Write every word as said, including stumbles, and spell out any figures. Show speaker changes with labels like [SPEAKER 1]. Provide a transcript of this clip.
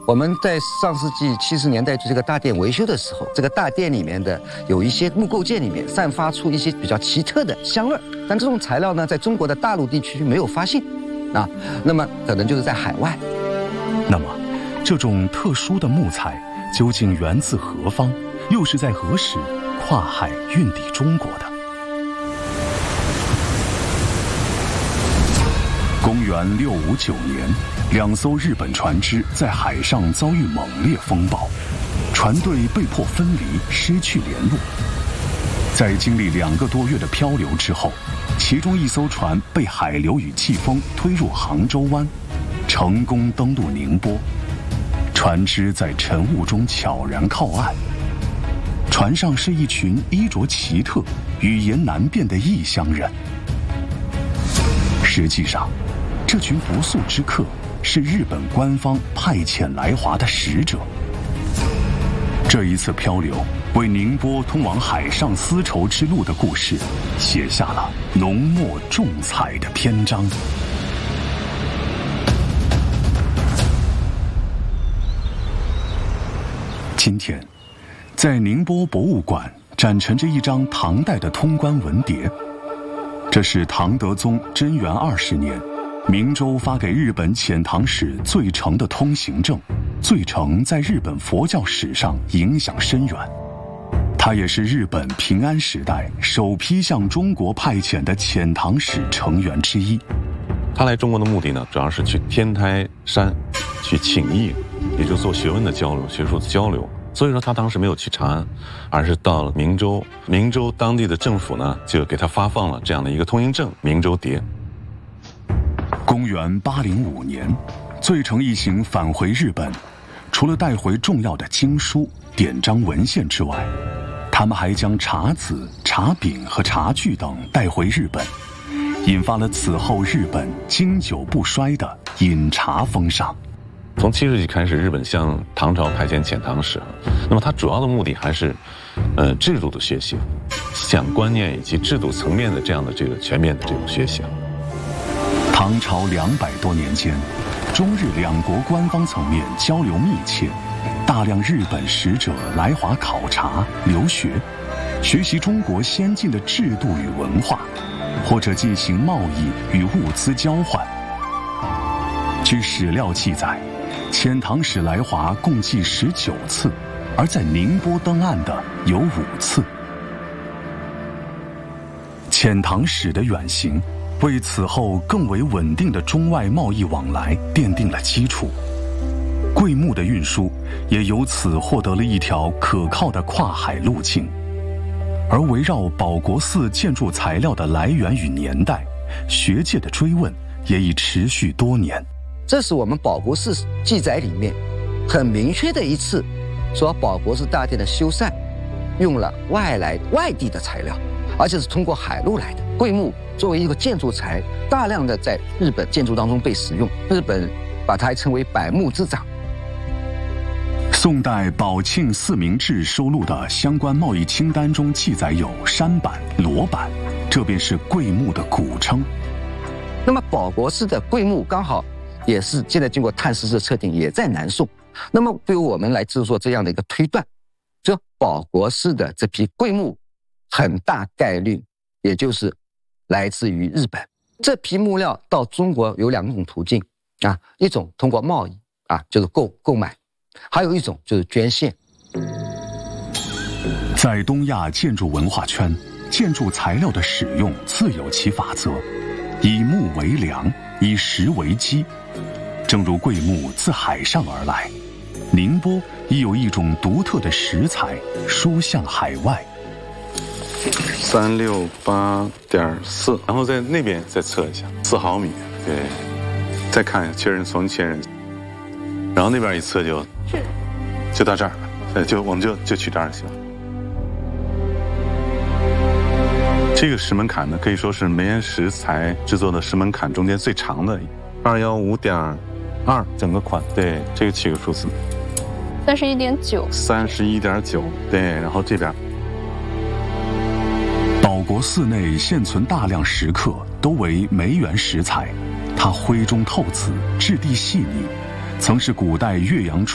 [SPEAKER 1] 我们在上世纪七十年代做这个大殿维修的时候，这个大殿里面的有一些木构件里面散发出一些比较奇特的香味，但这种材料呢，在中国的大陆地区没有发现，啊，那么可能就是在海外。
[SPEAKER 2] 那么，这种特殊的木材究竟源自何方？又是在何时跨海运抵中国的？公元六五九年，两艘日本船只在海上遭遇猛烈风暴，船队被迫分离，失去联络。在经历两个多月的漂流之后，其中一艘船被海流与季风推入杭州湾，成功登陆宁波。船只在晨雾中悄然靠岸，船上是一群衣着奇特、语言难辨的异乡人。实际上，这群不速之客是日本官方派遣来华的使者。这一次漂流为宁波通往海上丝绸之路的故事写下了浓墨重彩的篇章。今天，在宁波博物馆展陈着一张唐代的通关文牒，这是唐德宗贞元二十年明州发给日本遣唐使醉澄的通行证。醉澄在日本佛教史上影响深远，他也是日本平安时代首批向中国派遣的遣唐使成员之一。
[SPEAKER 3] 他来中国的目的呢，主要是去天台山去请益，也就是做学问的交流、学术的交流。所以说他当时没有去长安，而是到了明州。明州当地的政府呢，就给他发放了这样的一个通行证——明州牒。
[SPEAKER 2] 公元八零五年，醉澄一行返回日本，除了带回重要的经书、典章文献之外，他们还将茶籽、茶饼和茶具等带回日本，引发了此后日本经久不衰的饮茶风尚。
[SPEAKER 3] 从七世纪开始，日本向唐朝派遣遣唐使，那么它主要的目的还是，呃，制度的学习、思想观念以及制度层面的这样的这个全面的这种学习。
[SPEAKER 2] 唐朝两百多年间，中日两国官方层面交流密切，大量日本使者来华考察、留学，学习中国先进的制度与文化，或者进行贸易与物资交换。据史料记载，遣唐使来华共计十九次，而在宁波登岸的有五次。遣唐使的远行，为此后更为稳定的中外贸易往来奠定了基础。桂木的运输也由此获得了一条可靠的跨海路径。而围绕保国寺建筑材料的来源与年代，学界的追问也已持续多年。
[SPEAKER 1] 这是我们保国寺记载里面很明确的一次，说保国寺大殿的修缮用了外来外地的材料，而且是通过海路来的。桂木作为一个建筑材，大量的在日本建筑当中被使用，日本把它称为百木之长。
[SPEAKER 2] 宋代宝庆四明志收录的相关贸易清单中记载有山板、罗板，这便是桂木的古称。
[SPEAKER 1] 那么保国寺的桂木刚好也是现在经过碳十四测定，也在南宋。那么对于我们来制作这样的一个推断，这保国寺的这批桂木很大概率也就是来自于日本。这批木料到中国有两种途径啊，一种通过贸易啊，就是购购买，还有一种就是捐献。
[SPEAKER 2] 在东亚建筑文化圈，建筑材料的使用自有其法则，以木为梁，以石为基。正如桂木自海上而来，宁波亦有一种独特的石材输向海外。
[SPEAKER 3] 三六八点四，然后在那边再测一下，四毫米，对，再看确认，重确认，然后那边一测就，就到这儿，对，就我们就就取这儿就行了。这个石门槛呢，可以说是梅岩石材制作的石门槛中间最长的，二幺五点二整个款，对，这个起个数字，
[SPEAKER 4] 三十一点九，
[SPEAKER 3] 三十一点九，对，然后这边。
[SPEAKER 2] 保国寺内现存大量石刻都为梅园石材，它灰中透紫，质地细腻，曾是古代岳阳